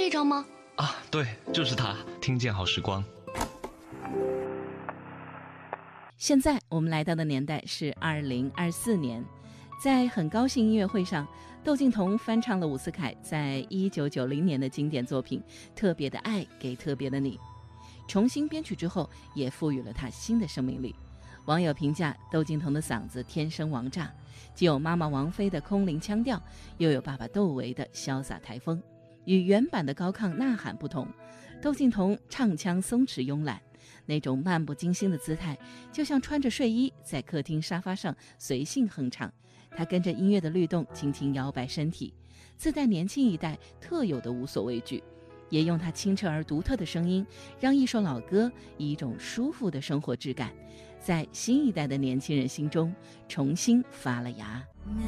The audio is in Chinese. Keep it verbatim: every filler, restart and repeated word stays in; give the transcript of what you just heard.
那张吗？ 啊，对，就是他，听见好时光。 现在我们来到的年代是二零二四年，在很高兴音乐会上，窦靖童翻唱了伍思凯在一九九零年的经典作品《特别的爱给特别的你》，重新编曲之后，也赋予了它新的生命力。网友评价窦靖童的嗓子天生王炸，既有妈妈王菲的空灵腔调，又有爸爸窦唯的潇洒台风。与原版的高亢呐喊不同，窦靖童唱腔松弛慵懒，那种漫不经心的姿态，就像穿着睡衣在客厅沙发上随性哼唱。他跟着音乐的律动轻轻摇摆身体，自带年轻一代特有的无所畏惧，也用他清澈而独特的声音，让一首老歌以一种舒服的生活质感，在新一代的年轻人心中重新发了芽。